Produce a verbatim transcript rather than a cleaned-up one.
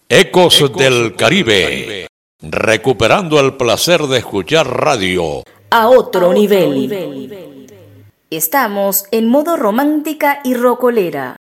Ecos, Ecos del Caribe. Caribe, recuperando el placer de escuchar radio a otro, a nivel. otro nivel. Estamos en modo romántica y rocolera.